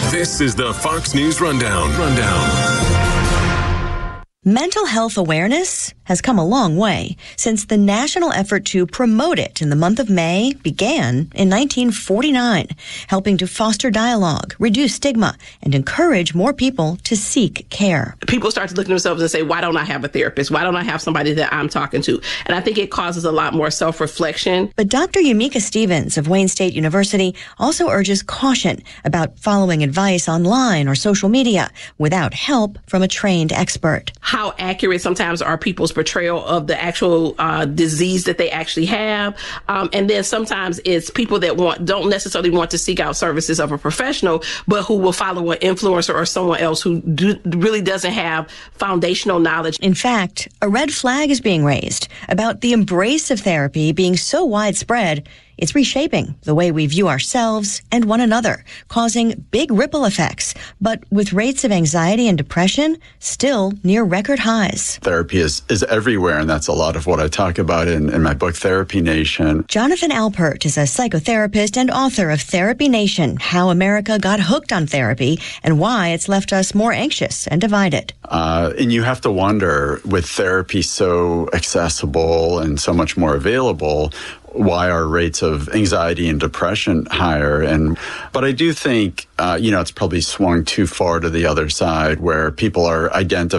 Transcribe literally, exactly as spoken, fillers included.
This is the Fox News Rundown. Rundown. Mental health awareness has come a long way since the national effort to promote it in the month of May began in nineteen forty-nine, helping to foster dialogue, reduce stigma, and encourage more people to seek care. People start to look at themselves and say, why don't I have a therapist? Why don't I have somebody that I'm talking to? And I think it causes a lot more self-reflection. But Doctor Yumika Stevens of Wayne State University also urges caution about following advice online or social media without help from a trained expert. How accurate sometimes are people's portrayal of the actual uh, disease that they actually have. Um, and then sometimes it's people that want don't necessarily want to seek out services of a professional, but who will follow an influencer or someone else who do, really doesn't have foundational knowledge. In fact, a red flag is being raised about the embrace of therapy being so widespread, it's reshaping the way we view ourselves and one another, causing big ripple effects, but with rates of anxiety and depression still near record highs. Therapy is, is everywhere, and that's a lot of what I talk about in, in my book, Therapy Nation. Jonathan Alpert is a psychotherapist and author of Therapy Nation, How America Got Hooked on Therapy and Why It's Left Us More Anxious and Divided. Uh, and you have to wonder, with therapy so accessible and so much more available, why are rates of anxiety and depression higher? And but I do think, uh, you know, it's probably swung too far to the other side where people are identifying